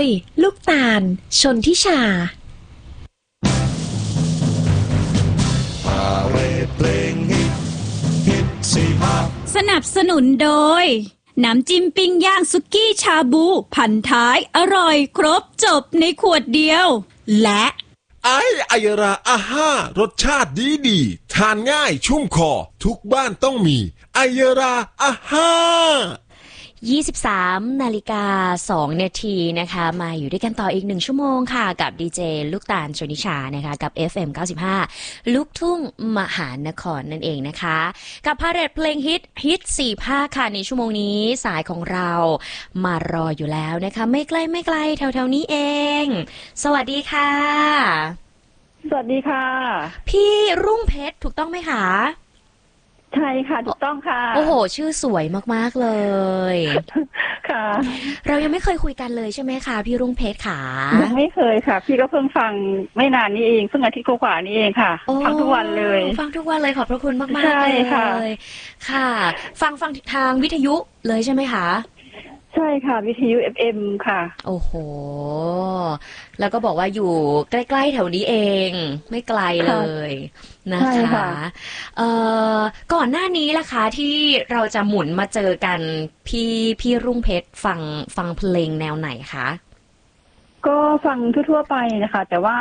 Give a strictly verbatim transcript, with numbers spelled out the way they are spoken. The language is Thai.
ยลูกตาลชนทิชาสนับสนุนโดยน้ำจิ้มปิ้งย่างสุกี้ชาบูพันท้ายอร่อยครบจบในขวดเดียวและไอไอยราอาห้ารสชาติดีดีทานง่ายชุ่มคอทุกบ้านต้องมีไอยราอาห้ายี่สิบสามนาฬิกาสองนาทีนะคะมาอยู่ด้วยกันต่ออีกหนึ่งชั่วโมงค่ะกับดีเจลูกตาลชนิชานะคะกับ เอฟ เอ็ม เก้าสิบห้าลูกทุ่งมหานครนั่นเองนะคะกับพาเรดเพลงฮิตฮิตสี่ภาคค่ะในชั่วโมงนี้สายของเรามารออยู่แล้วนะคะไม่ไกลไม่ไกลแถวๆนี้เองสวัสดีค่ะสวัสดีค่ะพี่รุ่งเพชรถูกต้องไหมคะใช่ค่ะถูกต้องค่ะโอ้โหชื่อสวยมากๆเลยค่ะเรายังไม่เคยคุยกันเลยใช่ไหมคะพี่รุ่งเพชรค่ะยังไม่เคยค่ะพี่ก็เพิ่งฟังไม่นานนี้เองเพิ่งอาทิตย์กว่าๆนี้เองค่ะฟังทุกวันเลยฟังทุกวันเลยขอบพระคุณมากๆเลยค่ะค่ะฟังฟังทางวิทยุเลยใช่ไหมคะใช่ค่ะวิทยุ เอฟ เอ็ม ค่ะโอ้โหแล้วก็บอกว่าอยู่ใกล้ๆแถวนี้เองไม่ไกลเลยนะคะเอ่อก่อนหน้านี้ล่ะคะที่เราจะหมุนมาเจอกันพี่พี่รุ่งเพชรฟังฟังเพลงแนวไหนคะก็ฟังทั่วๆไปนะคะแต่ว่า